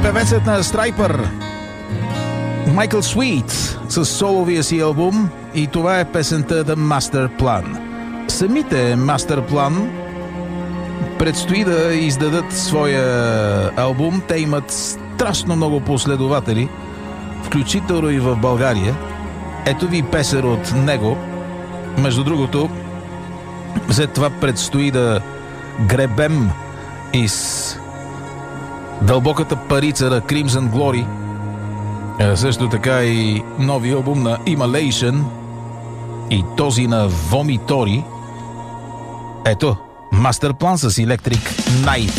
Певецът на Страйпър Майкъл Суит с соловия си албум, и това е песента The Master Plan. Самите Master Plan предстои да издадат своя албум. Те имат страшно много последователи, включително и в България. Ето ви песен от него. Между другото, след това предстои да гребем из дълбоката парица на Crimson Glory, също така и нови албум на Immolation и този на Vomitori. Ето, Master Plan с Electric Night.